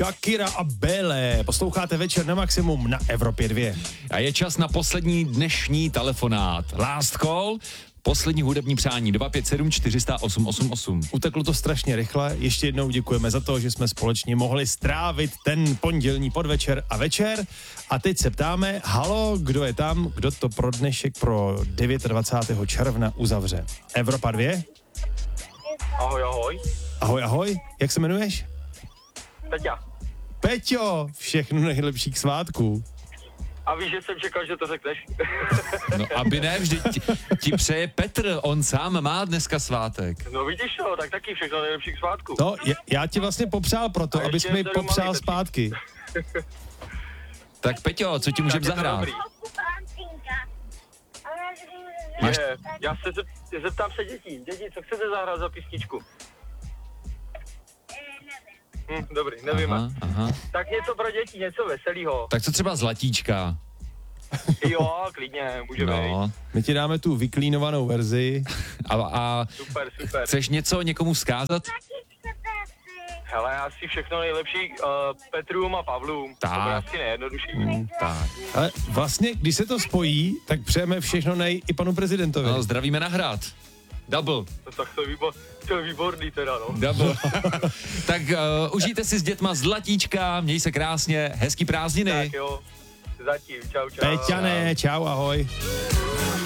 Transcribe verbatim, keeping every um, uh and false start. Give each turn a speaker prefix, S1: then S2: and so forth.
S1: Shakira a Bele. Posloucháte Večer na maximum na Evropě dva.
S2: A je čas na poslední dnešní telefonát. Last call, poslední hudební přání dva pět sedm čtyři nula osm osm osm.
S1: Uteklo to strašně rychle. Ještě jednou děkujeme za to, že jsme společně mohli strávit ten pondělní podvečer a večer. A teď se ptáme, halo, kdo je tam, kdo to pro dnešek pro dvacátého devátého června uzavře. Evropa dva?
S3: Ahoj, ahoj.
S1: Ahoj, ahoj. Jak se jmenuješ?
S3: Peťa.
S1: Peťo, všechno nejlepší k svátku.
S3: A víš, že jsem čekal, že to řekneš?
S2: No aby ne, vždyť ti, ti přeje Petr, on sám má dneska svátek.
S3: No vidíš to, tak taky všechno nejlepší k svátku.
S1: No, já, já ti vlastně popřál proto,
S3: A
S1: abys
S3: ještě
S1: mi
S3: tady
S1: popřál
S3: malý
S1: zpátky.
S2: Tak Peťo, co ti můžeme
S3: Tak je to
S2: zahrát?
S3: dobrý.
S2: Máš-
S3: Je, já se zep- zeptám se dětí. Děti, co chcete zahrát za písničku? Hm, dobrý, nevím.
S2: Aha, aha.
S3: Tak něco pro děti, něco veselýho.
S2: Tak co třeba Zlatíčka?
S3: Jo, klidně, může být.
S2: No.
S1: My ti dáme tu vyklínovanou verzi.
S2: A, a
S3: Super, super.
S2: chceš něco někomu vzkázat?
S3: Hele, asi všechno nejlepší uh, Petrům a Pavlům.
S2: Tak.
S3: To bude asi nejjednodušší.
S2: Hmm, tak.
S1: Ale vlastně, když se to spojí, tak přejeme všechno nej i panu prezidentovi.
S2: No, zdravíme na hrad. Double.
S3: No, tak to je, výbor, to je výborný teda, no.
S2: Double. Tak uh, užijte si s dětma Zlatíčka, měj se krásně, hezký prázdniny.
S3: Tak jo, zatím, čau, čau.
S1: Peťané, čau, ahoj.